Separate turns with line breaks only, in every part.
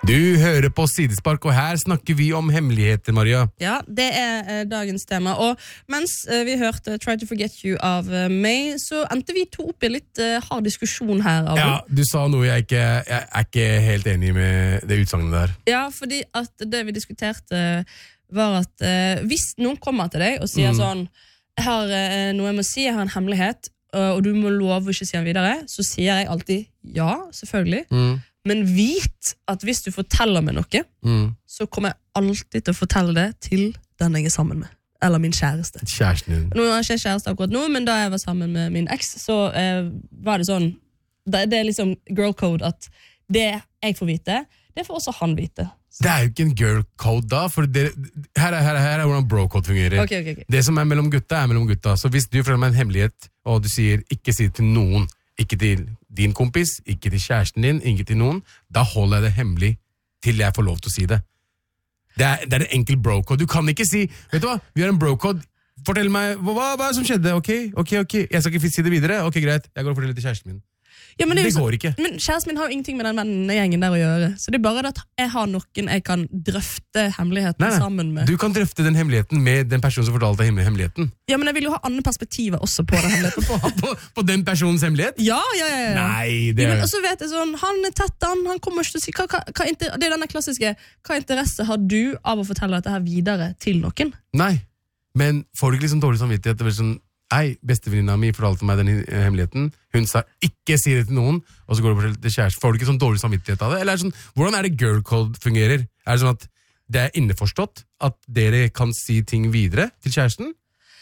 Du hører på Sidespark, og her snakker vi om hemmeligheter, Maria.
Ja, det dagens tema. Og mens vi hørte Try to Forget You av meg, så endte vi to opp i litt hard diskusjon her. Abu.
Ja, du sa noe jeg er ikke helt enig med det utsagnet der.
Ja, fordi at det vi diskuterte var at hvis noen kommer til deg og sier sånn, jeg har noe jeg må si, jeg har en hemmelighet, og du må love å ikke si den videre, så sier jeg alltid ja, selvfølgelig. Men vit at hvis du forteller meg noe, så kommer jeg alltid til å fortelle det til den jeg er sammen med. Eller min kjæreste.
Kjæresten din.
Nå har jeg ikke kjæreste akkurat nå, men da jeg var sammen med min eks, så var det sånn, det er liksom girl code at det jeg får vite, det får også han vite.
Det er jo ikke en girl code da, for her er hvordan bro code fungerer.
Okay.
Det som er mellom gutta, er mellom gutta. Så hvis du forteller meg en hemmelighet, og du sier ikke si det til noen, ikke til din kompis, ikke til kjæresten din, ikke til noen, da holder jeg det hemmelig til jeg får lov til å si det. Det er en enkel bro-code. Du kan ikke si, vet du hva, vi har en bro-code, fortell meg, hva er det som skjedde? Ok, jeg skal ikke si det videre, ok, greit, jeg går og forteller til kjæresten min.
Ja, men det
går ikke.
Men kjæresten min har jo ingenting med den vennegjengen der å gjøre. Så det er bare at jeg har noen jeg kan drøfte hemmeligheten sammen med.
Du kan drøfte den hemmeligheten med den personen som fortalte deg hemmeligheten.
Ja, men jeg vil jo ha andre perspektiver også på den hemmeligheten.
på den personens hemmelighet?
Ja.
Nei, det er...
Og så vet jeg sånn, han er tett, han kommer ikke til å si, det er denne klassiske, hva interesse har du av å fortelle dette her videre til noen?
Nei, men får du ikke liksom dårlig samvittighet? Det er sånn, bestevenninna mi fortalte meg den hemmeligheten. Hun sa ikke si det til noen, og så går du til kjæreste. Får du ikke sånn dårlig samvittighet av det? Eller sånn, hvordan er det girl code fungerer? Er det sånn at det er innforstått at dere kan si ting videre til kjæresten?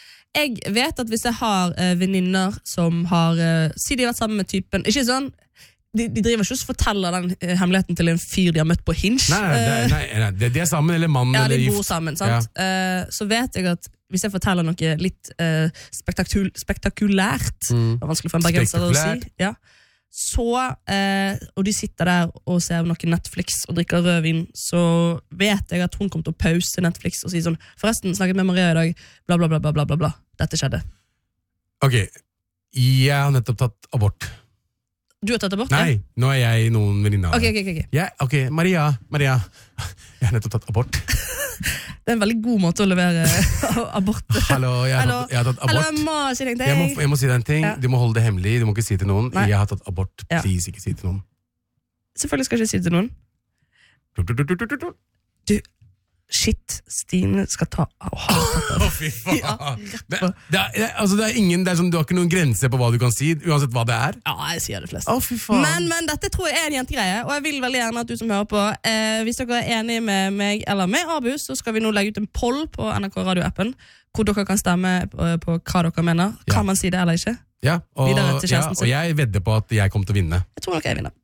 Jeg vet at hvis jeg har venninner som har, si de har vært sammen med typen, ikke sånn, de driver ikke og forteller den hemmeligheten til en fyr de har møtt på Hinge.
Nei, de er sammen, eller mann, eller gift.
Ja, de bor sammen, sant? Ja. Så vet jeg at hvis jeg forteller noe litt spektakulært, det var vanskelig for en bergenser å si, ja, så, og de sitter der og ser noe Netflix og drikker rødvin, så vet jeg at hun kommer til å pause Netflix og si sånn, forresten, snakket med Maria i dag, bla bla bla bla bla bla, dette skjedde. Ok,
jeg har nettopp tatt abort.
Du har tatt abort?
Nei, nå er jeg noen venninner.
Ok.
Maria, jeg har nettopp tatt abort.
Det er en veldig god måte å levere abort.
Hallo, jeg har tatt abort.
Hallo, jeg må si deg en ting.
Jeg må si deg en ting. Ja. Du må holde det hemmelig, du må ikke si til noen.
Nei.
Jeg har tatt abort, please, ikke si til noen.
Selvfølgelig skal jeg ikke si til noen. Du, shit, Stine skal ta
fy faen. Det er ingen, det er sånn, du har ikke noen grense på hva du kan si, uansett hva det er.
Ja, jeg sier det flest.
Fy faen.
Men dette tror jeg er en jentegreie, og jeg vil veldig gjerne at du som hører på, hvis dere er enige med meg eller med Abu, så skal vi nå legge ut en poll på NRK Radio-appen, hvor dere kan stemme på hva dere mener. Kan man si det eller ikke?
Ja, og jeg vedder på at jeg kommer til å vinne.
Jeg tror nok jeg vinner.